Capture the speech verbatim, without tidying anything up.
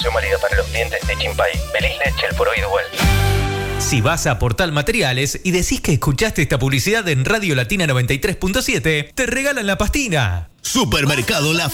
Promoción válida para los clientes de Chimpay, Belisle, Chelporoy y Duel. Si vas a Portal Materiales y decís que escuchaste esta publicidad en Radio Latina noventa y tres punto siete, te regalan la pastina. Supermercado La